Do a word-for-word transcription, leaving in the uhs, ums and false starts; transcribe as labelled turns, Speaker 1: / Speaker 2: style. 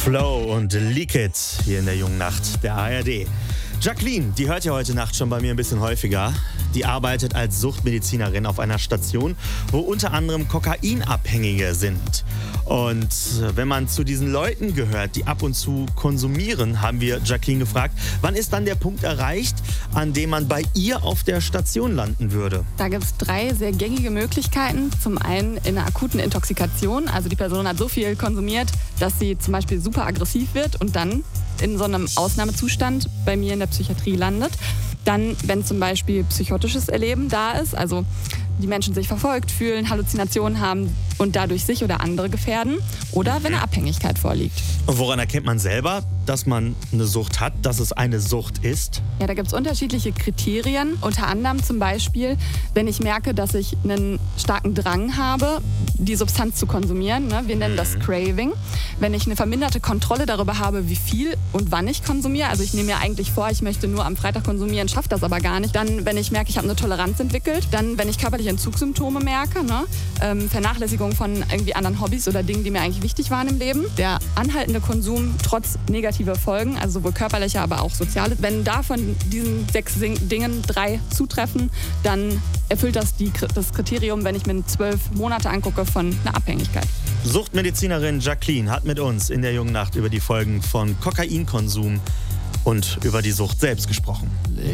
Speaker 1: Flow und Leak It hier in der jungen Nacht der A R D. Jacqueline, die hört ja heute Nacht schon bei mir ein bisschen häufiger. Die arbeitet als Suchtmedizinerin auf einer Station, wo unter anderem Kokainabhängige sind. Und wenn man zu diesen Leuten gehört, die ab und zu konsumieren, haben wir Jacqueline gefragt, wann ist dann der Punkt erreicht, an dem man bei ihr auf der Station landen würde?
Speaker 2: Da gibt es drei sehr gängige Möglichkeiten. Zum einen in einer akuten Intoxikation, also die Person hat so viel konsumiert, dass sie zum Beispiel super aggressiv wird und dann in so einem Ausnahmezustand bei mir in der Psychiatrie landet. Dann, wenn zum Beispiel psychotisches Erleben da ist, also die Menschen sich verfolgt fühlen, Halluzinationen haben und dadurch sich oder andere gefährden. Oder wenn eine Abhängigkeit vorliegt.
Speaker 1: Und woran erkennt man selber, dass man eine Sucht hat, dass es eine Sucht ist?
Speaker 2: Ja, da gibt es unterschiedliche Kriterien. Unter anderem zum Beispiel, wenn ich merke, dass ich einen starken Drang habe, die Substanz zu konsumieren. Ne? Wir nennen das Craving. Wenn ich eine verminderte Kontrolle darüber habe, wie viel und wann ich konsumiere. Also ich nehme mir eigentlich vor, ich möchte nur am Freitag konsumieren, schaffe das aber gar nicht. Dann, wenn ich merke, ich habe eine Toleranz entwickelt. Dann, wenn ich körperliche Entzugssymptome merke. Ne? Ähm, Vernachlässigung von irgendwie anderen Hobbys oder Dingen, die mir eigentlich wichtig waren im Leben. Der anhaltende Konsum trotz negativer Folgen, also sowohl körperliche, aber auch soziale. Wenn davon diesen sechs Dingen drei zutreffen, dann erfüllt das die, das Kriterium, wenn ich mir zwölf Monate angucke von einer Abhängigkeit.
Speaker 1: Suchtmedizinerin Jacqueline hat mit uns in der jungen Nacht über die Folgen von Kokainkonsum und über die Sucht selbst gesprochen.